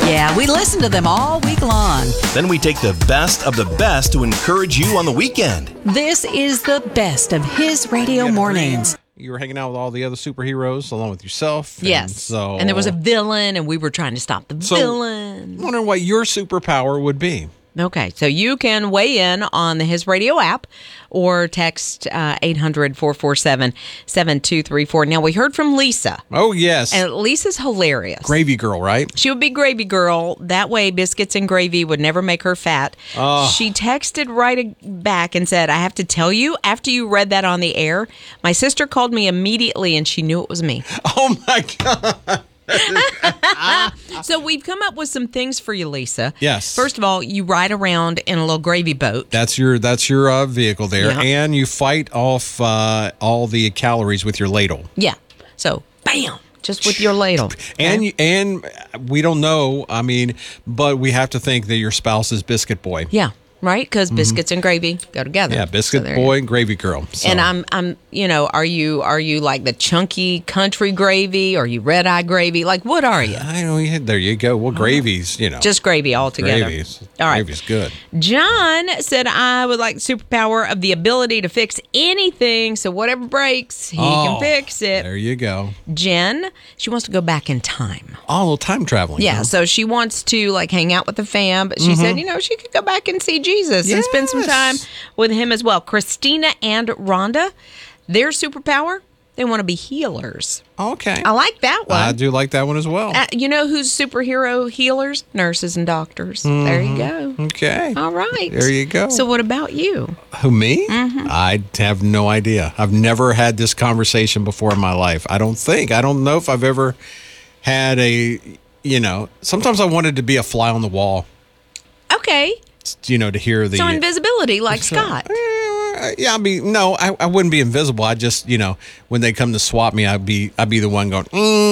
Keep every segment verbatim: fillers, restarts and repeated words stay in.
Yeah, we listen to them all week long. Then we take the best of the best to encourage you on the weekend. This is the best of His Radio Mornings. You were hanging out with all the other superheroes along with yourself. Yes. And, so, and there was a villain, and we were trying to stop the so, villain. I'm wondering what your superpower would be. Okay, so you can weigh in on the His Radio app or text uh, eight hundred, four four seven, seven two three four. Now, we heard from Lisa. Oh, yes. And Lisa's hilarious. Gravy girl, right? She would be gravy girl. That way, biscuits and gravy would never make her fat. Oh. She texted right back and said, I have to tell you, after you read that on the air, my sister called me immediately and she knew it was me. Oh, my God. So we've come up with some things for you, Lisa. Yes. First of all, you ride around in a little gravy boat. That's your that's your uh, vehicle there. Yeah. And you fight off uh, all the calories with your ladle. Yeah. So, bam, just with your ladle. And Okay? you- and we don't know, I mean, but we have to think that your spouse is biscuit boy. Yeah, right? Because biscuits and gravy go together. Yeah, biscuit So there you boy go. and gravy girl. So. And I'm, I'm, you know, are you, are you like the chunky country gravy? Are you red eye gravy? Like, what are you? I know, yeah, there you go. Well, gravy's, you know. Just gravy altogether. Gravy's, All right. gravy's good. John said, I would like the superpower of the ability to fix anything. So whatever breaks, he Oh, can fix it. There you go. Jen, she wants to go back in time. Oh, a little time traveling. Yeah, huh? so she wants to like hang out with the fam, but she Mm-hmm. said, you know, she could go back and see Jesus and spend some Yes. time with him as well. Christina and Rhonda, their superpower, they want to be healers. Okay. I like that one. I do like that one as well. Uh, you know who's superhero healers? Nurses and doctors. There you go. Okay. All right. There you go. So what about you? Who, me? Mm-hmm. I have no idea. I've never had this conversation before in my life. I don't think. I don't know if I've ever had a, you know, sometimes I wanted to be a fly on the wall, Okay. you know, to hear the. So invisibility like So- Scott. Uh, yeah, I mean, no, I, I wouldn't be invisible. I just, you know, when they come to swap me, I'd be, I'd be the one going.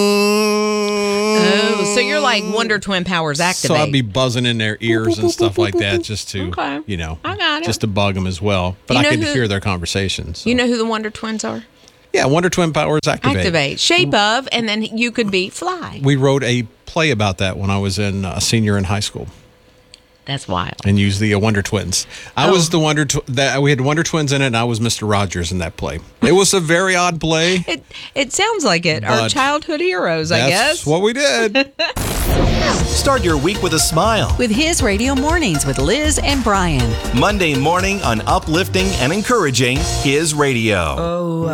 Mm. Oh, so you're like Wonder Twin powers activate. So I'd be buzzing in their ears and stuff like that, just to, Okay. you know, I got it. just to bug them as well. But You I know could who- hear their conversations. so. You know who the Wonder Twins are? Yeah, Wonder Twin powers activate. Activate. Shape of, and then you could be fly. We wrote a play about that when I was in a senior in high school, That's wild. and used the uh, Wonder Twins. I Oh. was the Wonder Tw- that we had Wonder Twins in it, and I was Mister Rogers in that play. It was a very odd play. It it sounds like it. Our But childhood heroes, I That's guess. what we did. Start your week with a smile. With His Radio Mornings with Liz and Brian. Monday morning on Uplifting and Encouraging His Radio. Oh,